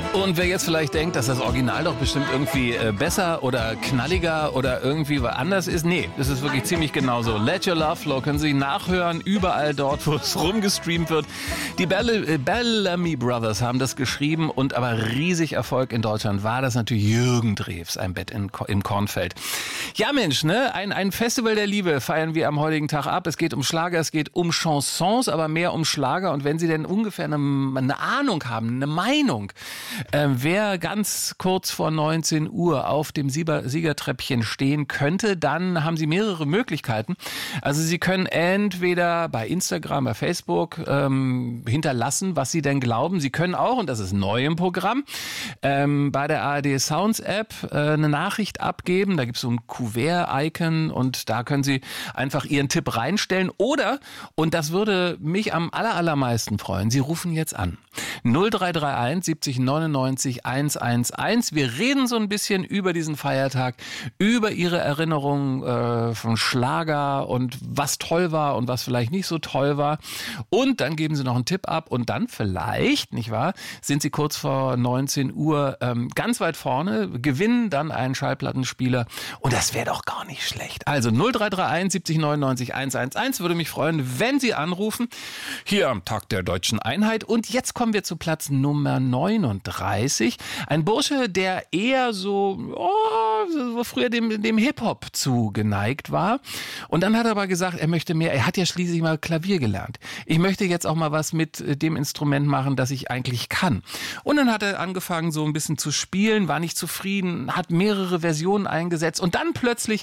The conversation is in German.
Und wer jetzt vielleicht denkt, dass das Original doch bestimmt irgendwie besser oder knalliger oder irgendwie anders ist, nee, das ist wirklich ziemlich genauso. Let Your Love Flow können Sie nachhören, überall dort, wo es rumgestreamt wird. Die Bellamy Brothers haben das geschrieben und aber riesig Erfolg in Deutschland war das natürlich Jürgen Drews, Ein Bett im Kornfeld. Ja Mensch, ne, ein Festival der Liebe feiern wir am heutigen Tag ab. Es geht um Schlager, es geht um Chansons, aber mehr um Schlager. Und wenn Sie denn ungefähr eine Ahnung haben, eine Meinung, wer ganz kurz vor 19 Uhr auf dem Siegertreppchen stehen könnte, dann haben Sie mehrere Möglichkeiten. Also Sie können entweder bei Instagram, bei Facebook hinterlassen, was Sie denn glauben. Sie können auch, und das ist neu im Programm, bei der ARD Sounds App eine Nachricht abgeben. Da gibt es so ein Kuvert-Icon und da können Sie einfach Ihren Tipp reinstellen. Oder, und das würde mich am allermeisten freuen, Sie rufen jetzt an. 0331 70 99 111. Wir reden so ein bisschen über diesen Feiertag, über Ihre Erinnerungen von Schlager und was toll war und was vielleicht nicht so toll war. Und dann geben Sie noch einen Tipp ab und dann vielleicht, nicht wahr, sind Sie kurz vor 19 Uhr ganz weit vorne, gewinnen dann einen Schallplattenspieler und das wäre doch gar nicht schlecht. Also 0331 70 99 111. Würde mich freuen, wenn Sie anrufen. Hier am Tag der Deutschen Einheit. Und jetzt kommen wir zu Platz Nummer 39. Ein Bursche, der eher so früher dem Hip-Hop zugeneigt war. Und dann hat er aber gesagt, er möchte mehr. Er hat ja schließlich mal Klavier gelernt. Ich möchte jetzt auch mal was mit dem Instrument machen, das ich eigentlich kann. Und dann hat er angefangen, so ein bisschen zu spielen, war nicht zufrieden, hat mehrere Versionen eingesetzt und dann plötzlich